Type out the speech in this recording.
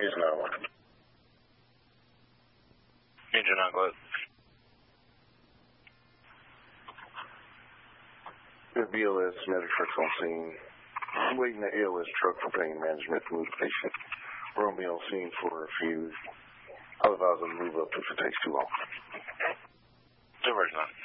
Engine on. Engine on, go ahead. The BLS medic trucks on scene. I'm waiting the ALS truck for pain management to move the patient. We're going to be on scene for a few. I'll advise them to move up if it takes too long. Diversion on.